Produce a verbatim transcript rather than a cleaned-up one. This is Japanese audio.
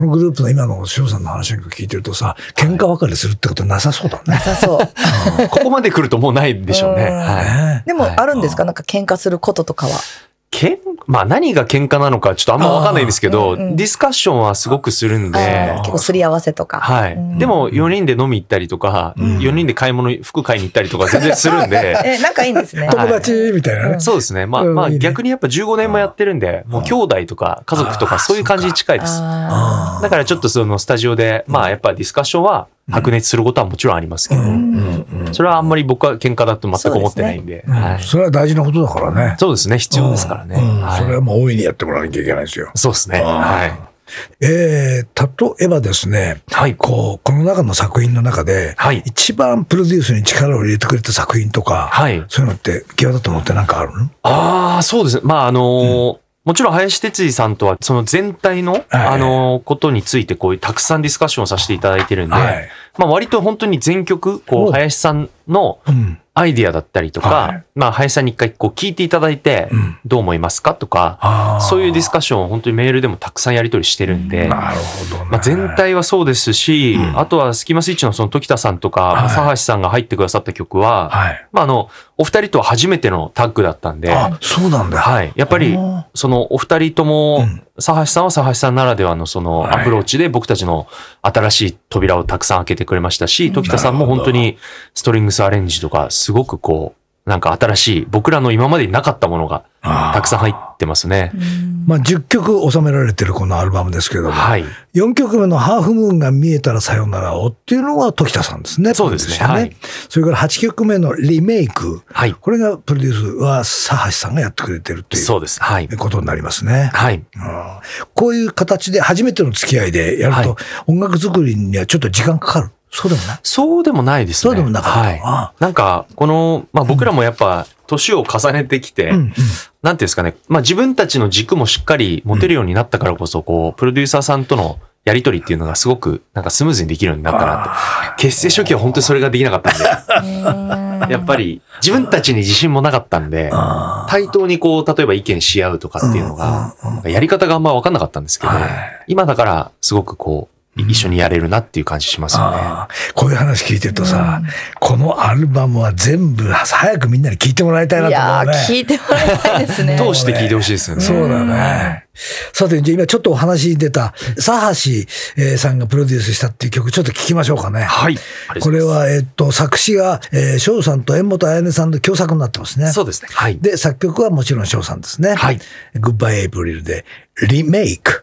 このグループの今の翔さんの話なんか聞いてるとさ、喧嘩別れするってことなさそうだね。 なさそう。 ここまで来るともうないでしょうね。はい、 でもあるんですか、なんか喧嘩することとかは。 けんまあ何が喧嘩なのかちょっとあんま分かんないですけど、うんうん、ディスカッションはすごくするんで。 結構すり合わせとか。 はい。うん、でもよにんで飲み行ったりとか、うん、よにんで買い物、服買いに行ったりとか全然するんで。 え、仲いいんですね。 友達みたいなね。 そうですね。まあ、まあ逆にやっぱじゅうごねんもやってるんで、もう兄弟とか家族とかそういう感じに近いです。だからちょっとそのスタジオで、まあやっぱディスカッションは白熱することはもちろんありますけど、それはあんまり僕は喧嘩だと全く思ってないんで。 それは大事なことだからね。 そうですね。必要ですからね。 それはもう大いにやってもらわなきゃいけないですよ。 そうですね。はい。 えー、例えばですね、はい、こう、この中の作品の中で、はい、一番プロデュースに力を入れてくれた作品とか、はい、そういうのって際立ったものって何かあるの？ ああ、そうですね。まあ、あのー、うん、もちろん林哲司さんとはその全体の、はい、あのことについてこういうたくさんディスカッションをさせていただいてるんで、はい、まあ割と本当に全曲こう林さんのアイディアだったりとか、はい、まあ林さんに一回こう聞いていただいてどう思いますかとか、うん、そういうディスカッションを本当にメールでもたくさんやり取りしてるんで、 なるほどね、 まあ全体はそうですし、うん、あとはスキマスイッチのその時田さんとか正橋さんが入ってくださった曲は、はい、まああのお二人とは初めてのタッグだったんで、 あ、そうなんだ。 はい、やっぱりそのお二人とも、佐橋さんは佐橋さんならではのそのアプローチで僕たちの新しい扉をたくさん開けてくれましたし、時田さんも本当にストリングスアレンジとかすごくこうなんか新しい僕らの今までになかったものがたくさん入ってますね。 まあじゅっきょく収められてるこのアルバムですけれども、はい、よんきょくめのハーフムーンが見えたらさよならをっていうのが時田さんですね。 そうですね。はい、 それからはちきょくめのリメイク、はい、これがプロデュースは佐橋さんがやってくれてるというそうです、はい、ことになりますね。はい、うん、こういう形で初めての付き合いでやると、はい、音楽作りにはちょっと時間かかる。そうでもない。 そうでもないですね。 そうでもなかった。はい、 ああなんか、この、まあ僕らもやっぱ、年を重ねてきて、うんうん、なんていうんですかね、まあ自分たちの軸もしっかり持てるようになったからこそ、こう、プロデューサーさんとのやりとりっていうのがすごく、なんかスムーズにできるようになったなって。結成初期は本当にそれができなかったんで、やっぱり自分たちに自信もなかったんで、対等にこう、例えば意見し合うとかっていうのが、なんかやり方があんま分かんなかったんですけど、今だからすごくこう、一緒にやれるなっていう感じしますよね。 こういう話聞いてるとさ、うん、このアルバムは全部早くみんなに聞いてもらいたいなと思うね。 いやー、聞いてもらいたいですね。 通して聞いてほしいですよね。 そうだね。さて、じゃあ今ちょっとお話に出た、佐橋さんがプロデュースしたっていう曲、ちょっと聞きましょうかね。はい。これは、えっと、作詞が、えー、翔さんと縁本彩音さんの共作になってますね。 そうですね。はい。 で、作曲はもちろん翔さんですね。はい。グッバイエイプリルで、リメイク。